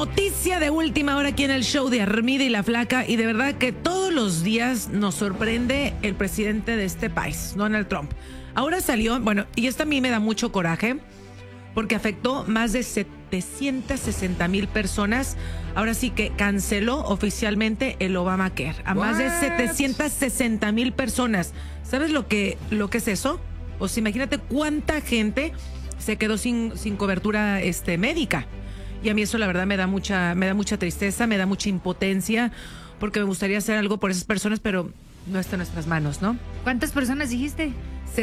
noticia de última hora aquí en el show de Armida y la Flaca, y de verdad que todos los días nos sorprende el presidente de este país, Donald Trump. Ahora salió, bueno, y esto a mí me da mucho coraje, porque afectó más de 760,000 personas. Ahora sí que canceló oficialmente el Obamacare a más de 760,000 personas. ¿Sabes lo que es eso? O sea, imagínate cuánta gente se quedó sin cobertura médica. Y a mí eso la verdad me da mucha tristeza, me da mucha impotencia, porque me gustaría hacer algo por esas personas, pero no está en nuestras manos, ¿no? ¿Cuántas personas dijiste?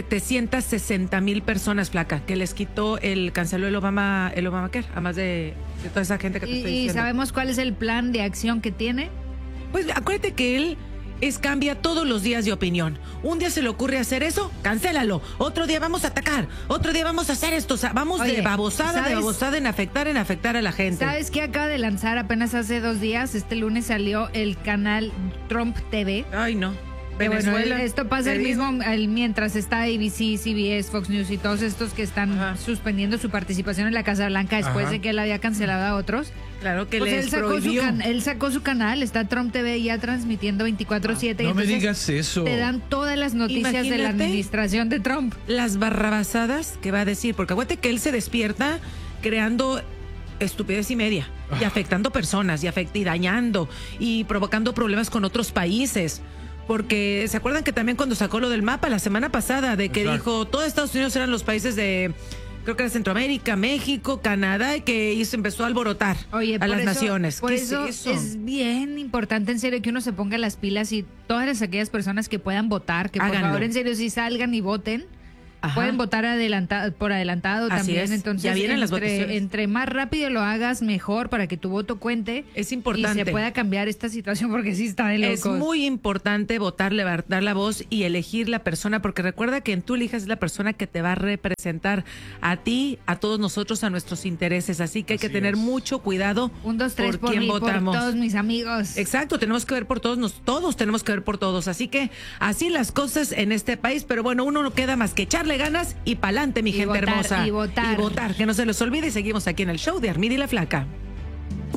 760,000 personas, Flaca, que les quitó canceló el Obamacare a más de toda esa gente que te estoy diciendo. ¿Y sabemos cuál es el plan de acción que tiene? Pues acuérdate que él cambia todos los días de opinión. Un día se le ocurre hacer eso, cancélalo. Otro día vamos a atacar. Otro día vamos a hacer esto. O sea, vamos de babosada en afectar a la gente. ¿Sabes qué acaba de lanzar apenas hace 2 días? Este lunes salió el canal Trump TV. Ay, no. Venezuela, bueno, esto pasa mientras está ABC, CBS, Fox News y todos estos que están suspendiendo su participación en la Casa Blanca después de que él había cancelado a otros. Claro que pues les prohibió. Él sacó su canal, está Trump TV ya transmitiendo 24/7. No me digas eso. Te dan todas las noticias de la administración de Trump. Las barrabasadas que va a decir, porque acuérdate que él se despierta creando estupidez y media, y afectando personas, y dañando, y provocando problemas con otros países. Porque se acuerdan que también cuando sacó lo del mapa la semana pasada, de que dijo todos Estados Unidos eran los países de, creo que era Centroamérica, México, Canadá, y que empezó a alborotar a las naciones. Por eso es bien importante, en serio, que uno se ponga las pilas, y todas aquellas personas que puedan votar, que por favor, en serio, sí salgan y voten. Pueden votar por adelantado. Así también. Es. Entonces, ya vienen las votaciones. Entre más rápido lo hagas, mejor, para que tu voto cuente. Es importante. Y se pueda cambiar esta situación, porque sí está de locos. Es muy importante votar, dar la voz y elegir la persona, porque recuerda que tú elijas la persona que te va a representar a ti, a todos nosotros, a nuestros intereses. Así que hay que tener mucho cuidado. 1, 2, 3 por quién votamos. Por todos mis amigos. Exacto, tenemos que ver por todos, todos tenemos que ver por todos. Así que así las cosas en este país, pero bueno, uno no queda más que echarle ganas y pa'lante, mi gente hermosa. Y votar. Que no se les olvide, y seguimos aquí en el show de Armida y la Flaca.